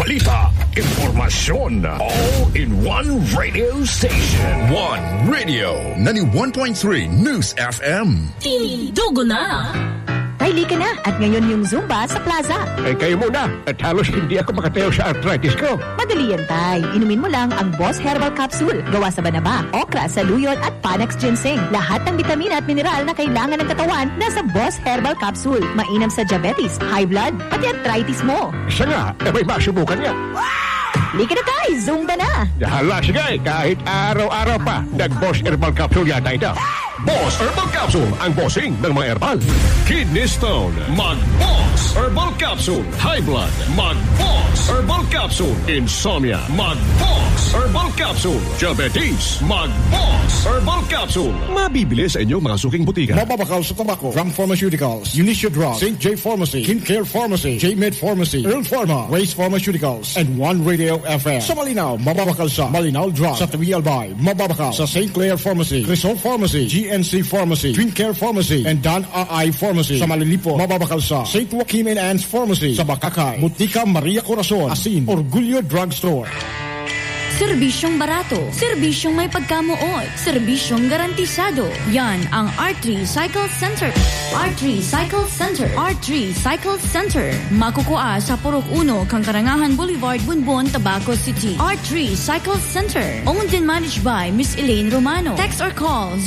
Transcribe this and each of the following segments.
balita, impormasyon, all in one radio station. One Radio, 91.3 News FM. Dugo na! Kylie ka na at ngayon yung Zumba sa Plaza. Kayo muna at halos hindi ako makatayo sa arthritis ko. Madali yan, Tay. Inumin mo lang ang Boss Herbal Capsule. Gawa sa banaba, okra, saluyot at Panax Ginseng. Lahat ng bitamina at mineral na kailangan ng katawan nasa Boss Herbal Capsule. Mainam sa diabetes, high blood, pati arthritis mo. Isa nga, may masubukan niya. Lika na, Tay. Zumba na. Hala, sige, kahit araw-araw pa. Nag-Boss Herbal Capsule yata ito. Boss Herbal Capsule, ang bossing ng mga herbal. Kidney Stone, Mag-Boss Herbal Capsule. High Blood, Mag-Boss Herbal Capsule. Insomnia, Mag-Boss Herbal Capsule. Diabetes, Mag-Boss Herbal Capsule. Mabibili sa inyong mga suking butika. Mababakal sa tabako, Ram Pharmaceuticals, Unicia Drug, St. J Pharmacy, Kincare Pharmacy, J-Med Pharmacy, Earl Pharma, Race Pharmaceuticals, and One Radio FM. Sa Malinaw, mababakal sa Malinaw Drug. Sa Tawi Albay, mababakal sa St. Clair Pharmacy, Crisol Pharmacy, GNC Pharmacy, Kincare Pharmacy, and Dan A.I. Pharmacy. Sa Malilipo, mababakal sa St. Joaquin and Anne's Pharmacy. Sa Bakakay, Butika Maria Corazon, Asin, Orgullo Drugstore. Serbisyong barato, serbisyong may pagkamuot, serbisyong garantisado. Yan ang R3 Cycle Center. R3 Cycle Center. R3 Cycle Center. Makukuha sa Purok 1, Kangkarangahan Boulevard, Bunbon, Tabaco City. R3 Cycle Center. Owned and managed by Miss Elaine Romano. Text or call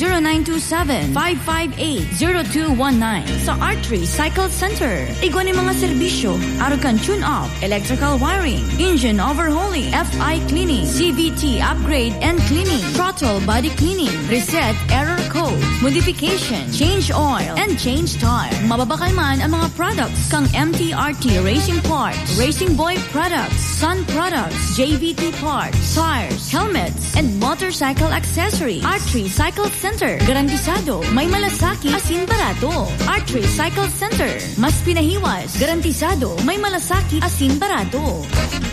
0927-558-0219. Sa R3 Cycle Center. Igwan mga serbisyo, arukan tune-up, electrical wiring, engine overhauling, FI cleaning, CVT upgrade and cleaning, throttle body cleaning, reset error code, modification, change oil, and change tire. Mababakal man ang mga products kang MTRT Racing Parts, Racing Boy Products, Sun Products, JVT Parts, tires, helmets, and motorcycle accessories. R3 Cycle Center. Garantisado, may malasaki, asin barato. R3 Cycle Center. Mas pinahiwas, garantisado, may malasaki, asin barato.